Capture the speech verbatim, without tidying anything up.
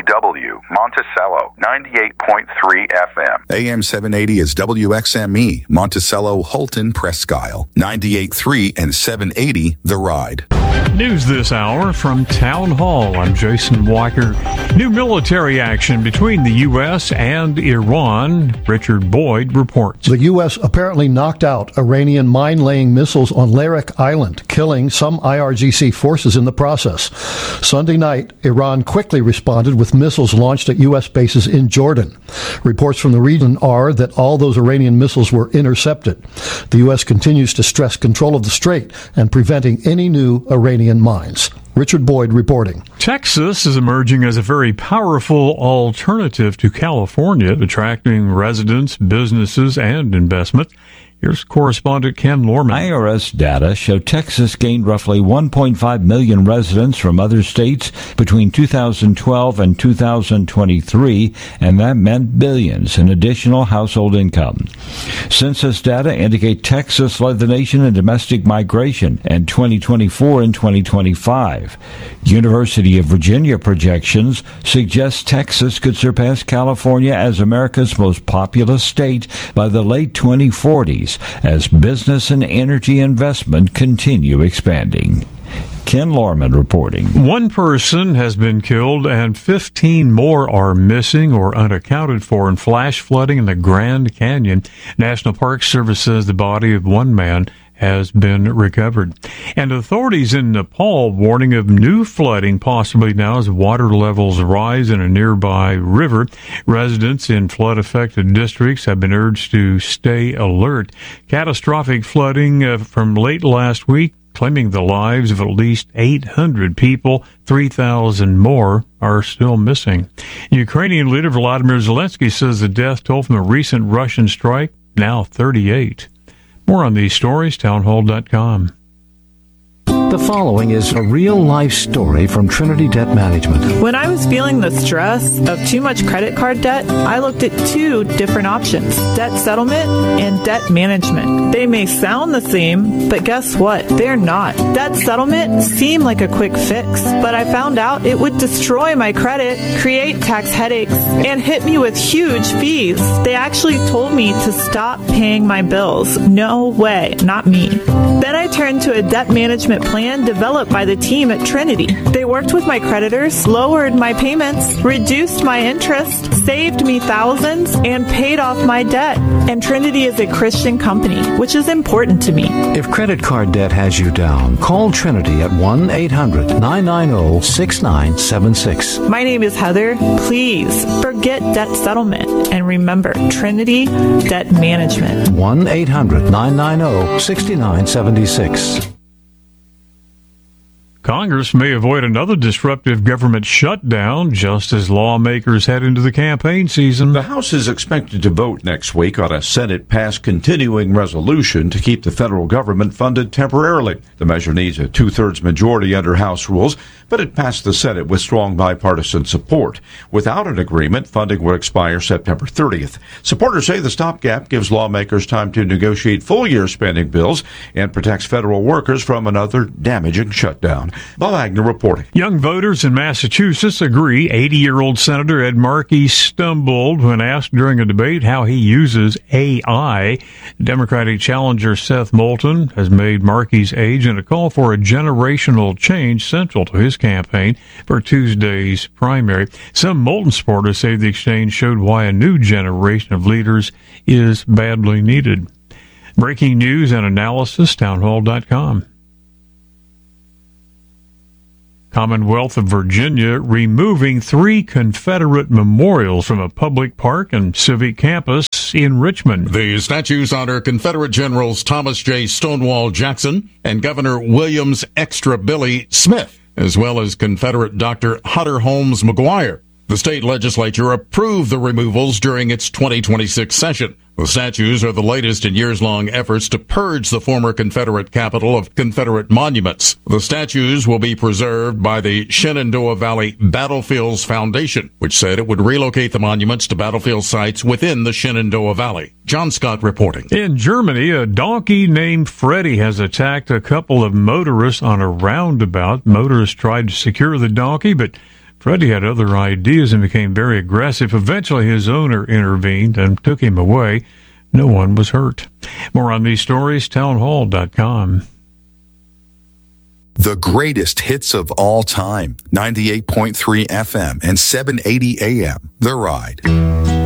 W, Monticello, ninety-eight point three F M. A M seven eighty is W X M E, Monticello, Holton, Presque Isle, ninety-eight point three and seven eighty The Ride. News this hour from Town Hall. I'm Jason Walker. New military action between the U S and Iran. Richard Boyd reports. The U S apparently knocked out Iranian mine-laying missiles on Larak Island, killing some I R G C forces in the process. Sunday night, Iran quickly responded with missiles launched at U S bases in Jordan. Reports from the region are that all those Iranian missiles were intercepted. The U S continues to stress control of the strait and preventing any new Iranian mines. Richard Boyd reporting. Texas is emerging as a very powerful alternative to California, attracting residents, businesses, and investment. Here's correspondent Ken Lorman. I R S data show Texas gained roughly one point five million residents from other states between two thousand twelve and two thousand twenty-three, and that meant billions in additional household income. Census data indicate Texas led the nation in domestic migration in twenty twenty-four and twenty twenty-five. University of Virginia projections suggest Texas could surpass California as America's most populous state by the late twenty forties. As business and energy investment continue expanding. Ken Lorman reporting. One person has been killed and fifteen more are missing or unaccounted for in flash flooding in the Grand Canyon. National Park Service says the body of one man has been recovered. And authorities in Nepal warning of new flooding possibly now as water levels rise in a nearby river. Residents in flood-affected districts have been urged to stay alert. Catastrophic flooding uh, from late last week, claiming the lives of at least eight hundred people. three thousand more are still missing. Ukrainian leader Volodymyr Zelensky says the death toll from the recent Russian strike, now thirty-eight. More on these stories, townhall dot com. The following is a real-life story from Trinity Debt Management. When I was feeling the stress of too much credit card debt, I looked at two different options, debt settlement and debt management. They may sound the same, but guess what? They're not. Debt settlement seemed like a quick fix, but I found out it would destroy my credit, create tax headaches, and hit me with huge fees. They actually told me to stop paying my bills. No way, not me. Then I turned to a debt management plan developed by the team at Trinity. They worked with my creditors, lowered my payments, reduced my interest, saved me thousands, and paid off my debt. And Trinity is a Christian company, which is important to me. If credit card debt has you down, call Trinity at one eight hundred nine nine zero six nine seven six. My name is Heather. Please forget debt settlement and remember Trinity Debt Management. one eight hundred nine nine zero six nine seven six. Congress may avoid another disruptive government shutdown just as lawmakers head into the campaign season. The House is expected to vote next week on a Senate-passed continuing resolution to keep the federal government funded temporarily. The measure needs a two-thirds majority under House rules, but it passed the Senate with strong bipartisan support. Without an agreement, funding would expire September thirtieth. Supporters say the stopgap gives lawmakers time to negotiate full-year spending bills and protects federal workers from another damaging shutdown. Bob Agnew reporting. Young voters in Massachusetts agree eighty-year-old Senator Ed Markey stumbled when asked during a debate how he uses A I. Democratic challenger Seth Moulton has made Markey's age and a call for a generational change central to his campaign for Tuesday's primary. Some Moulton supporters say the exchange showed why a new generation of leaders is badly needed. Breaking news and analysis, townhall dot com. Commonwealth of Virginia removing three Confederate memorials from a public park and civic campus in Richmond. The statues honor Confederate Generals Thomas J. Stonewall Jackson and Governor William's Extra Billy Smith, as well as Confederate Doctor Hutter Holmes McGuire. The state legislature approved the removals during its twenty twenty-six session. The statues are the latest in years-long efforts to purge the former Confederate capital of Confederate monuments. The statues will be preserved by the Shenandoah Valley Battlefields Foundation, which said it would relocate the monuments to battlefield sites within the Shenandoah Valley. John Scott reporting. In Germany, a donkey named Freddy has attacked a couple of motorists on a roundabout. Motorists tried to secure the donkey, but Freddie had other ideas and became very aggressive. Eventually, his owner intervened and took him away. No one was hurt. More on these stories, townhall dot com. The greatest hits of all time. ninety-eight point three F M and seven eighty A M. The Ride.